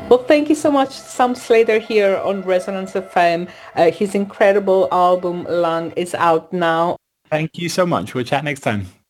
Well, thank you so much, Sam Slater here on Resonance FM. His incredible album Lung is out now. Thank you so much. We'll chat next time.